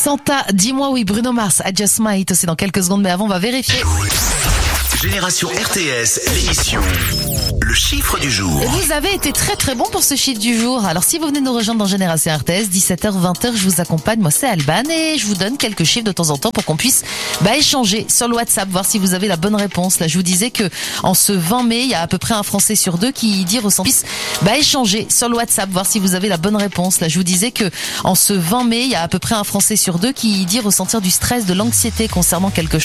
Santa, dis-moi oui, Bruno Mars, I Just Might, c'est dans quelques secondes, mais avant on va vérifier. Génération RTS, l'émission. Le chiffre du jour. Vous avez été très très bon pour ce chiffre du jour. Alors si vous venez nous rejoindre dans Génération RTS, 17h, 20h, je vous accompagne. Moi c'est Alban et je vous donne quelques chiffres de temps en temps pour qu'on puisse échanger sur le WhatsApp, voir si vous avez la bonne réponse. Là je vous disais que en ce 20 mai, il y a à peu près un Français sur deux qui dit ressentir. Échanger sur le WhatsApp, voir si vous avez la bonne réponse. Là je vous disais que en ce 20 mai, il y a à peu près un Français sur deux qui dit ressentir du stress, de l'anxiété concernant quelque chose.